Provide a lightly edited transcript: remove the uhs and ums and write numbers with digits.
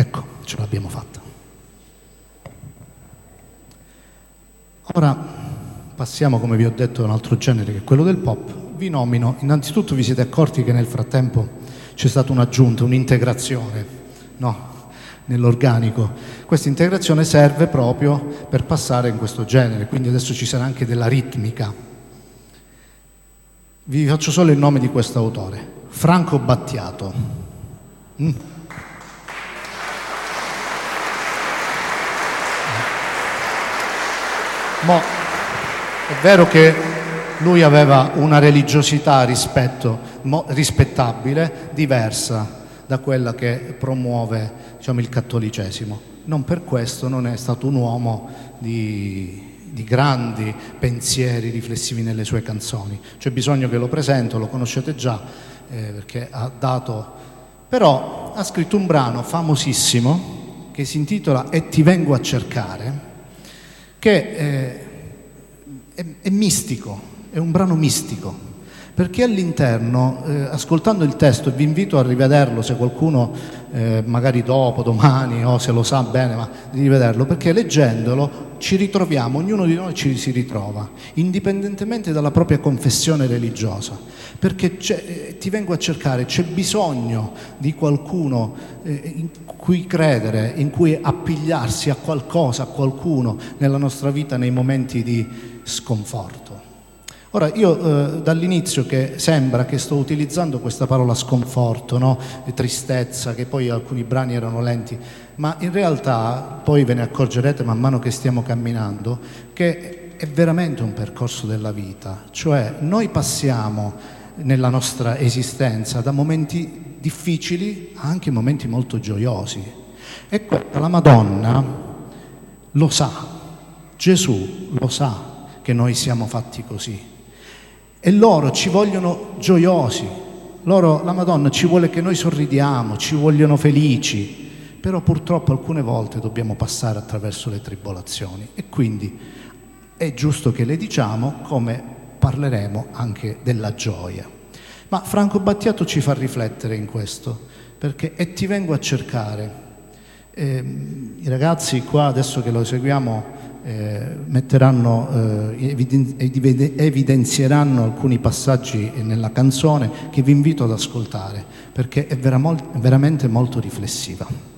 Ecco, ce l'abbiamo fatta. Ora passiamo, come vi ho detto, a un altro genere che è quello del pop. Vi nomino, innanzitutto vi siete accorti che nel frattempo c'è stata un'aggiunta, un'integrazione, no? Nell'organico. Questa integrazione serve proprio per passare in questo genere, quindi adesso ci sarà anche della ritmica. Vi faccio solo il nome di questo autore, Franco Battiato. Mo, è vero che lui aveva una religiosità rispettabile, diversa da quella che promuove, diciamo, il cattolicesimo. Non per questo non è stato un uomo di grandi pensieri riflessivi nelle sue canzoni. C'è bisogno che lo presento, lo conoscete già, perché ha dato... Però ha scritto un brano famosissimo che si intitola E ti vengo a cercare, che è mistico, è un brano mistico, perché all'interno, ascoltando il testo, e vi invito a rivederlo se qualcuno magari dopo, domani, o se lo sa bene, ma di rivederlo, perché leggendolo ci ritroviamo, ognuno di noi ci si ritrova, indipendentemente dalla propria confessione religiosa, perché ti vengo a cercare, c'è bisogno di qualcuno in cui credere, in cui appigliarsi a qualcosa, a qualcuno nella nostra vita nei momenti di sconforto. Ora, io dall'inizio che sembra che sto utilizzando questa parola sconforto, no? Tristezza, che poi alcuni brani erano lenti, ma in realtà poi ve ne accorgerete man mano che stiamo camminando che è veramente un percorso della vita, cioè noi passiamo nella nostra esistenza da momenti difficili a anche momenti molto gioiosi. E la Madonna lo sa, Gesù lo sa che noi siamo fatti così. E loro ci vogliono gioiosi, la Madonna ci vuole che noi sorridiamo, ci vogliono felici, però purtroppo alcune volte dobbiamo passare attraverso le tribolazioni e quindi è giusto che le diciamo, come parleremo anche della gioia. Ma Franco Battiato ci fa riflettere in questo, perché E ti vengo a cercare. I ragazzi qua, adesso che lo eseguiamo, evidenzieranno alcuni passaggi nella canzone che vi invito ad ascoltare, perché è veramente molto riflessiva.